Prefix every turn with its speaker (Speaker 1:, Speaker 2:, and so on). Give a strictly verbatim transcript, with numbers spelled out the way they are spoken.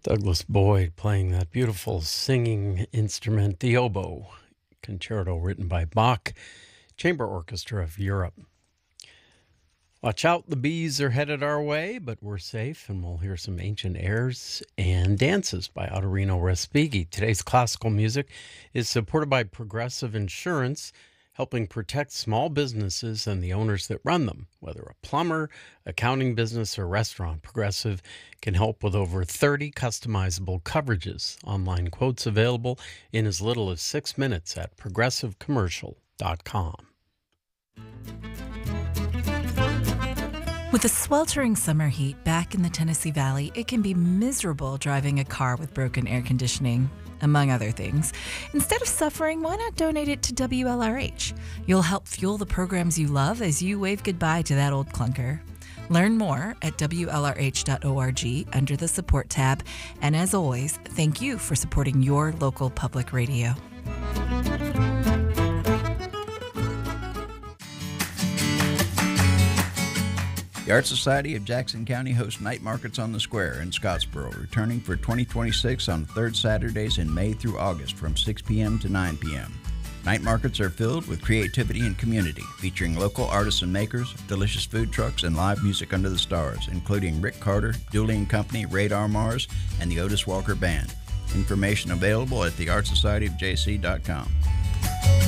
Speaker 1: Douglas Boyd playing that beautiful singing instrument, the oboe, concerto written by Bach, Chamber Orchestra of Europe. Watch out, the bees are headed our way, but we're safe, and we'll hear some ancient airs and dances by Autorino Respighi. Today's classical music is supported by Progressive Insurance, helping protect small businesses and the owners that run them. Whether a plumber, accounting business, or restaurant, Progressive can help with over thirty customizable coverages. Online quotes available in as little as six minutes at progressive commercial dot com.
Speaker 2: With the sweltering summer heat back in the Tennessee Valley, it can be miserable driving a car with broken air conditioning, among other things. Instead of suffering, why not donate it to W L R H? You'll help fuel the programs you love as you wave goodbye to that old clunker. Learn more at W L R H dot org under the support tab. And as always, thank you for supporting your local public radio.
Speaker 3: The Art Society of Jackson County hosts night markets on the square in Scottsboro, returning for twenty twenty-six on third Saturdays in May through August from six p.m. to nine p.m. Night markets are filled with creativity and community, featuring local artists and makers, delicious food trucks, and live music under the stars, including Rick Carter, Dooley and Company, Radar Mars, and the Otis Walker Band. Information available at the art society of j c dot com.